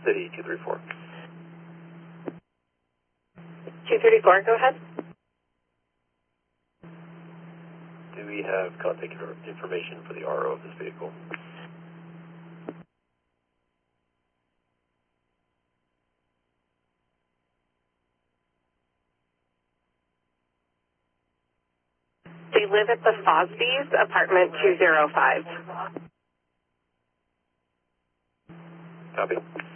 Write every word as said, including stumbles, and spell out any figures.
City two three four. two thirty-four, go ahead. Do we have contact information for the R O of this vehicle? They live at the Fosbees, apartment two oh five. Copy.